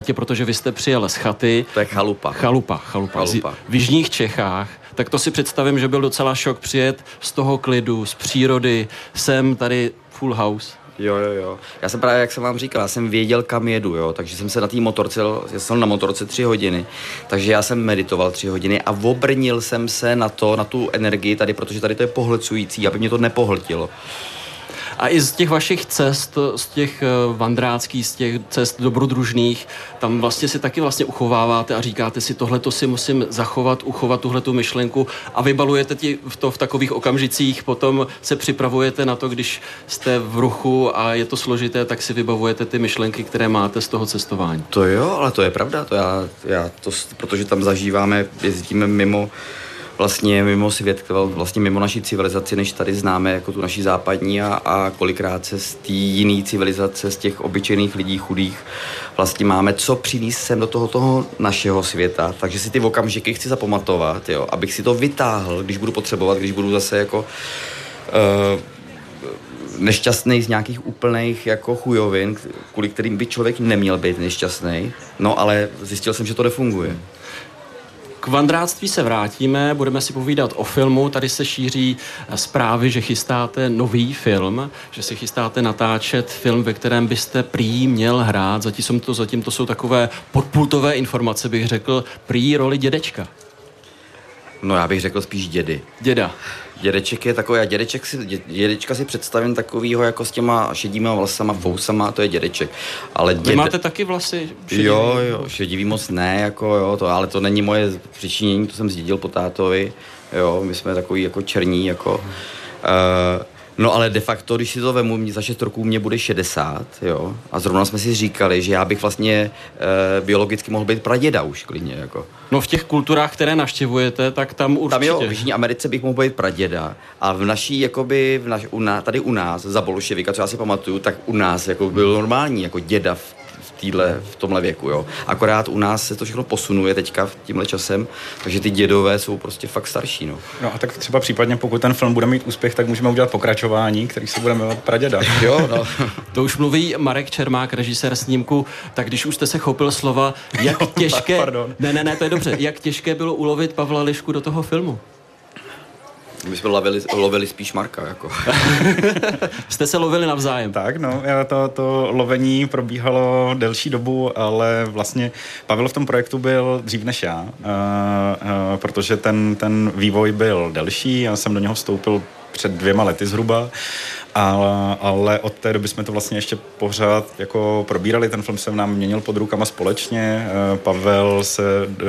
chatě, protože vy jste přijel z chaty. To je chalupa. Chalupa. V jižních Čechách. Tak to si představím, že byl docela šok přijet z toho klidu, z přírody, sem tady full house. Jo. Já jsem právě, jak jsem vám říkal, já jsem věděl, kam jedu, jo, takže jsem se na té motorce, já jsem na motorce 3 hodiny, takže já jsem meditoval 3 hodiny a obrnil jsem se na tu energii tady, protože tady to je pohlcující, aby mě to nepohltilo. A i z těch vašich cest, z těch vandráckých, z těch cest dobrodružných, tam vlastně si taky vlastně uchováváte a říkáte si, tohleto si musím zachovat, uchovat tuhletu myšlenku a vybalujete to v takových okamžicích, potom se připravujete na to, když jste v ruchu a je to složité, tak si vybavujete ty myšlenky, které máte z toho cestování. To jo, ale to je pravda, protože tam zažíváme, jezdíme mimo svět, vlastně mimo naší civilizaci, než tady známe, jako tu naší západní a kolikrát se z té jiné civilizace, z těch obyčejných lidí chudých, vlastně máme co přinést sem do toho našeho světa, takže si ty okamžiky chci zapamatovat, jo, abych si to vytáhl, když budu potřebovat, když budu zase jako nešťastný z nějakých úplných jako chujovin, kvůli kterým by člověk neměl být nešťastný, no ale zjistil jsem, že to nefunguje. K vandráctví se vrátíme, budeme si povídat o filmu. Tady se šíří zprávy, že chystáte nový film, že si chystáte natáčet film, ve kterém byste prý měl hrát. Zatím to jsou takové podpultové informace, bych řekl, prý roli dědečka. No já bych řekl spíš dědy. Děda. Dědeček je takový, dědečka si představím takovýho jako s těma šedýma vlasama, fousama, to je dědeček. Ale Vy máte taky vlasy šedivý? Jo, šedivý moc ne, jako jo, ale to není moje přičinění, to jsem zdědil po tátovi, jo, my jsme takový jako černí, jako. No ale de facto, když si to vemu, za 6 roků mě bude 60, jo, a zrovna jsme si říkali, že já bych vlastně biologicky mohl být praděda už klidně, jako. No v těch kulturách, které navštěvujete, tak tam určitě. Tam jo, v Jižní Americe bych mohl být praděda a v naší, jakoby, tady u nás, za bolševika, co já si pamatuju, tak u nás jako byl normální, jako děda v tomhle věku, jo. Akorát u nás se to všechno posunuje teďka tímhle časem, takže ty dědové jsou prostě fakt starší, no. No a tak třeba případně, pokud ten film bude mít úspěch, tak můžeme udělat pokračování, který se bude jmenovat Praděda. Jo, no. To už mluví Marek Čermák, režisér snímku, tak když už jste se chopil slova, jak těžké... Pardon. Ne, to je dobře. Jak těžké bylo ulovit Pavla Lišku do toho filmu? My jsme lovili spíš Marka, jako. Jste se lovili navzájem? Tak, no, to lovení probíhalo delší dobu, ale vlastně Pavel v tom projektu byl dřív než já, protože ten vývoj byl delší, já jsem do něho vstoupil před 2 lety zhruba, ale od té doby jsme to vlastně ještě pořád jako probírali, ten film se nám měnil pod rukama společně, Pavel se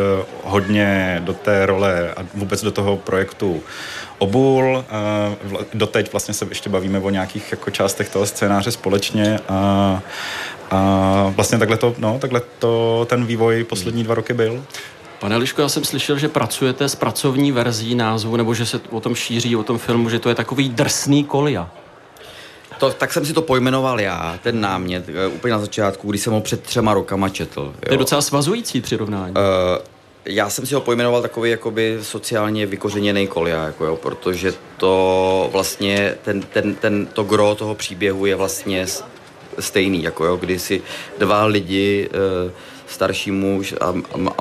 hodně do té role a vůbec do toho projektu obul, doteď vlastně se ještě bavíme o nějakých jako částech toho scénáře společně a vlastně takhle to ten vývoj poslední 2 roky byl. Pane Liško, já jsem slyšel, že pracujete s pracovní verzí názvu, nebo že se o tom šíří, o tom filmu, že to je takový drsný kolia. Tak jsem si to pojmenoval já, ten námět, úplně na začátku, když jsem ho před 3 rokama četl. Jo. To je docela svazující přirovnání. Já jsem si ho pojmenoval takový jakoby sociálně vykořeněný kolia, jako jo, protože to vlastně, to gro toho příběhu je vlastně stejný, jako jo, kdy si 2 lidi, starší muž a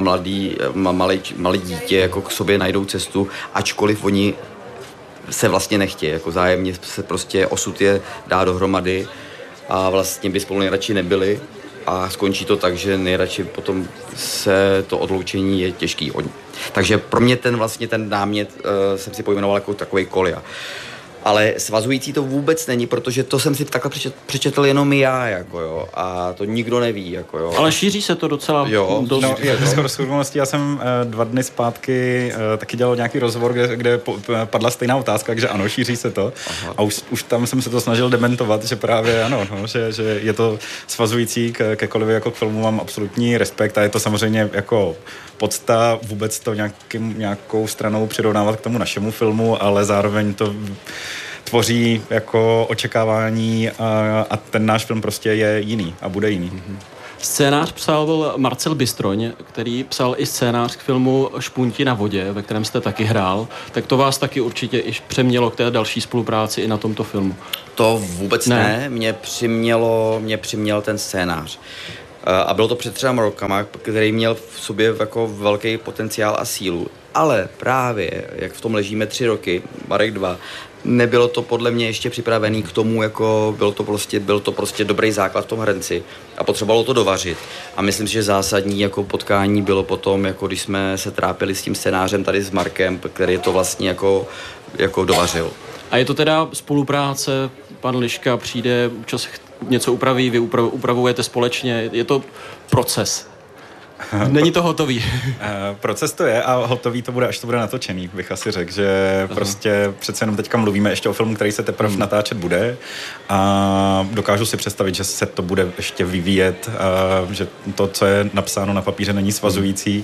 malé dítě jako k sobě najdou cestu, ačkoliv oni se vlastně nechtějí, jako zájemně se prostě osud je dá dohromady a vlastně by spolu nejradši nebyli a skončí to tak, že nejradši potom se to odloučení je těžký. Takže pro mě ten námět jsem si pojmenoval jako takový kolia. Ale svazující to vůbec není, protože to jsem si takhle přečetl jenom já, jako jo, a to nikdo neví, jako jo. Ale šíří se to docela dost. No, já jsem 2 dny zpátky taky dělal nějaký rozhovor, kde padla stejná otázka, že ano, šíří se to. Aha. A už tam jsem se to snažil dementovat, že právě ano, no, že je to svazující ke Kolivi jako k filmu, mám absolutní respekt a je to samozřejmě jako podsta vůbec to nějakou stranou přirovnávat k tomu našemu filmu, ale zároveň to tvoří jako očekávání a ten náš film prostě je jiný a bude jiný. Scénář psal Marcel Bystroň, který psal i scénář k filmu Špunti na vodě, ve kterém jste taky hrál, tak to vás taky určitě i přemělo k té další spolupráci i na tomto filmu. To vůbec ne. Mě přiměl ten scénář. A bylo to před 3 rokama, který měl v sobě jako velký potenciál a sílu. Ale právě, jak v tom ležíme 3 roky, Marek 2, nebylo to podle mě ještě připravený k tomu, jako byl to prostě dobrý základ v tom hrnci a potřebovalo to dovařit. A myslím si, že zásadní jako potkání bylo potom, jako když jsme se trápili s tím scénářem tady s Markem, který to vlastně jako dovařil. A je to teda spolupráce, pan Liška přijde, občas něco upraví, vy upravujete společně, je to proces? Není to hotový. Proces to je a hotový to bude, až to bude natočený, bych asi řekl, že prostě přece jenom teďka mluvíme ještě o filmu, který se teprve natáčet bude a dokážu si představit, že se to bude ještě vyvíjet, že to, co je napsáno na papíře, není svazující,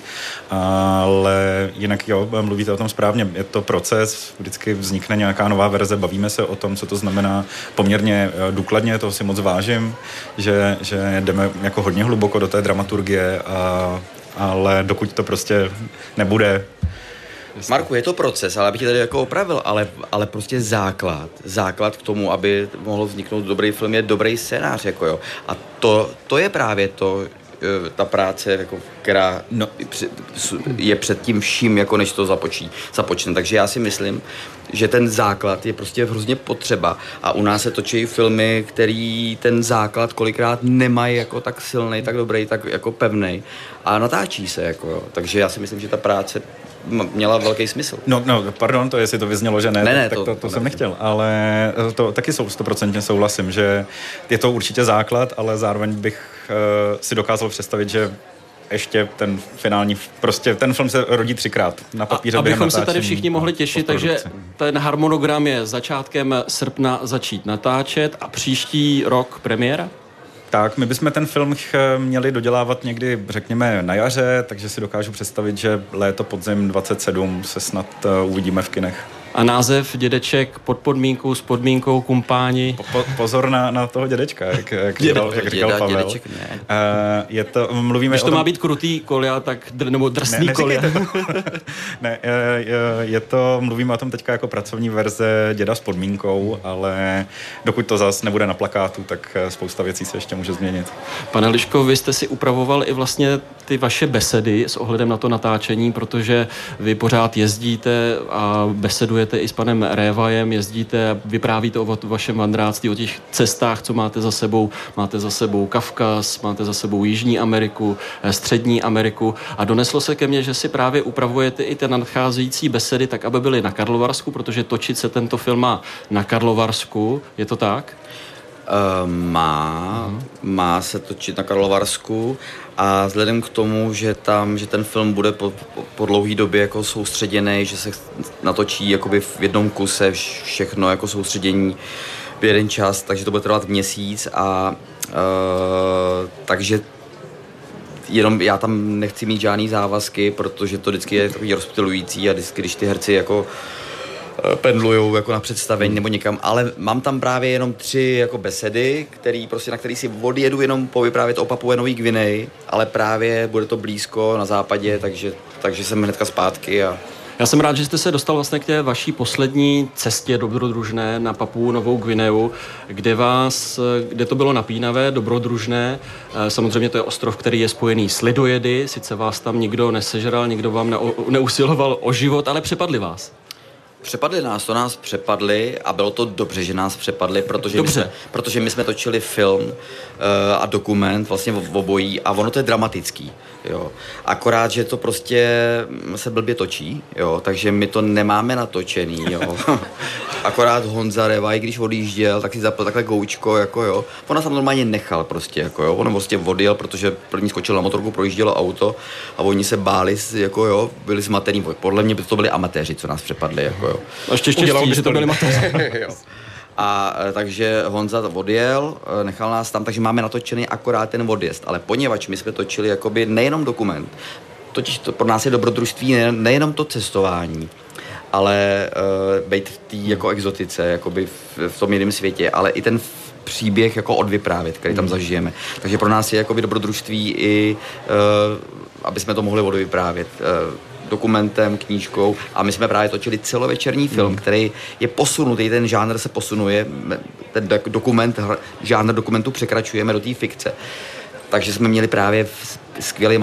ale jinak jo, mluvíte o tom správně, je to proces, vždycky vznikne nějaká nová verze, bavíme se o tom, co to znamená poměrně důkladně, toho si moc vážím, že jdeme jako hodně hluboko do té dramaturgie, ale dokud to prostě nebude. Marku, je to proces, ale abych tě tady jako opravil, ale prostě základ k tomu, aby mohl vzniknout dobrý film, je dobrý scénář, jako jo. A to je právě ta práce, jako, která je před tím vším, jako než to započne. Takže já si myslím, že ten základ je prostě hrozně potřeba a u nás se točí filmy, který ten základ kolikrát nemají jako tak silnej, tak dobrý, tak jako pevnej a natáčí se, jako jo. Takže já si myslím, že ta práce měla velký smysl. No, pardon, to jestli to vyznělo, že ne, tak to jsem nechtěl, ale to taky 100% souhlasím, že je to určitě základ, ale zároveň bych si dokázal představit, že ještě ten finální, prostě ten film se rodí 3krát na papíře. Abychom se tady všichni mohli těšit, takže ten harmonogram je začátkem srpna začít natáčet a příští rok premiéra? Tak, my bychom ten film měli dodělávat někdy, řekněme, na jaře, takže si dokážu představit, že léto, podzim 27 se snad uvidíme v kinech. A název Dědeček pod podmínkou, s podmínkou kumpáni. Pozor na toho dědečka, jak říkal Pavel. Dědeček, ne. Je to, mluvíme když to má být krutý kolia, tak nebo drsný kolia. Ne, mluvíme o tom teďka jako pracovní verze Děda s podmínkou, ale dokud to zas nebude na plakátu, tak spousta věcí se ještě může změnit. Pane Liško, vy jste si upravoval i vlastně ty vaše besedy s ohledem na to natáčení, protože vy pořád jezdíte a besedujete i s panem Révajem, jezdíte a vyprávíte o vašem vandráctví, o těch cestách, co máte za sebou. Máte za sebou Kavkaz, máte za sebou Jižní Ameriku, Střední Ameriku a doneslo se ke mně, že si právě upravujete i ty nadcházející besedy tak, aby byly na Karlovarsku, protože točit se tento film má na Karlovarsku. Je to tak? Má se točit na Karlovarsku a vzhledem k tomu, že ten film bude po dlouhé době jako soustředěný, že se natočí jakoby v jednom kuse všechno jako soustředění v jeden čas, takže to bude trvat měsíc a takže jenom já tam nechci mít žádný závazky, protože to vždycky je takový rozptylující a vždycky, když ty herci jako pendlujou jako na představení nebo někam, ale mám tam právě jenom 3 jako besedy, na který si odjedu jenom povyprávět o Papue Nový Gvineji, ale právě bude to blízko na západě, takže jsem hnedka zpátky a já jsem rád, že jste se dostal vlastně k té vaší poslední cestě dobrodružné na Papuu Novou Gvineu, kde to bylo napínavé, dobrodružné. Samozřejmě to je ostrov, který je spojený s lidojedy, sice vás tam nikdo nesežral, nikdo vám neusiloval o život, ale přepadli vás. Přepadli nás, přepadli a bylo to dobře, že nás přepadli, protože my jsme točili film a dokument vlastně v obojí a ono to je dramatický, jo. Akorát, že to prostě se blbě točí, jo, takže my to nemáme natočený, jo. Akorát Honza Révaj, když odjížděl, tak si zapl takhle goučko, jako jo. On nás tam normálně nechal prostě, jako jo. On prostě odjel, protože první skočil na motorku, projíždělo auto a oni se báli, jako jo, byli zmatený. Podle mě to byli amatéři, co nás přepadli, jako jo. A ještě štěstí, že to byli amatéři. A takže Honza odjel, nechal nás tam, takže máme natočený akorát ten odjezd. Ale poněvadž my jsme točili jakoby nejenom dokument, totiž to pro nás je dobrodružství nejenom to cestování, ale být v té jako exotice, jakoby v tom jiném světě, ale i ten příběh jako odvyprávět, který tam zažijeme. Takže pro nás je jakoby dobrodružství i, aby jsme to mohli odvyprávět dokumentem, knížkou a my jsme právě točili celovečerní film, který je posunutý, ten žánr se posunuje, ten žánr dokumentu překračujeme do té fikce. takže jsme měli právě skvělý